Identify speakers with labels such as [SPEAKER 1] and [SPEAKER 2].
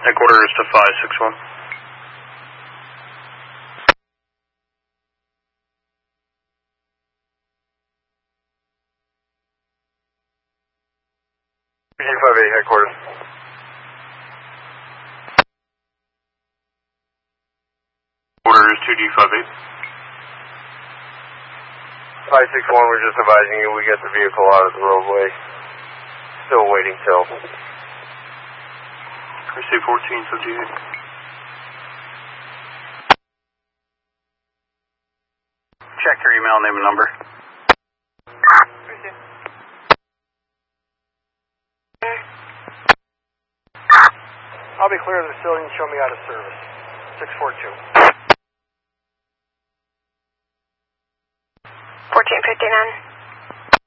[SPEAKER 1] Headquarters to 561.
[SPEAKER 2] G58 headquarters.
[SPEAKER 1] Orders 2G58.
[SPEAKER 2] 561, we're just advising you we get the vehicle out of the roadway. Still waiting till.
[SPEAKER 1] RC 1458. Check your email, name and number.
[SPEAKER 3] I'll be clear of the facility and show me out of service. 642.